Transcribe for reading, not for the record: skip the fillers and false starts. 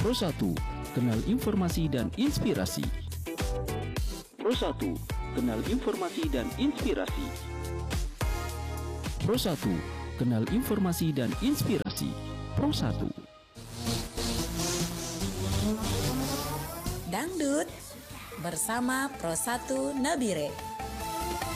Pro 1, kenal informasi dan inspirasi. Pro 1, kenal informasi dan inspirasi. Pro 1, kenal informasi dan inspirasi. Pro 1. Dangdut bersama Pro 1 Nabire.